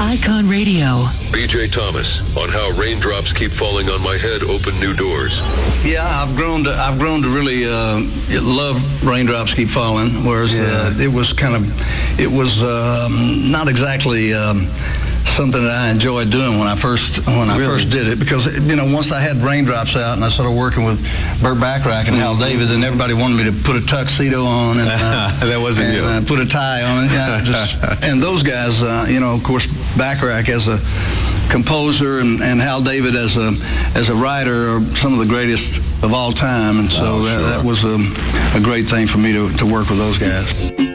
Icon Radio. B.J. Thomas on how raindrops keep falling on my head open new doors. Yeah, I've grown to really love Raindrops Keep Falling. Whereas it was not exactly something that I enjoyed doing when I first did it, because once I had Raindrops out and I started working with Burt Bacharach and Hal David, then everybody wanted me to put a tuxedo on and that wasn't you. Put a tie on it. And those guys, of course, Bacharach as a composer and Hal David as a writer are some of the greatest of all time, and so that was a great thing for me to work with those guys.